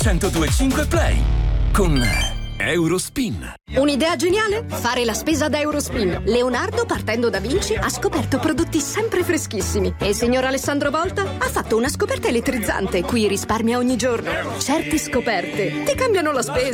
1025 Play con Eurospin. Un'idea geniale? Fare la spesa da Eurospin. Leonardo, partendo da Vinci, ha scoperto prodotti sempre freschissimi. E il signor Alessandro Volta ha fatto una scoperta elettrizzante, cui risparmia ogni giorno. Certe scoperte ti cambiano la spesa.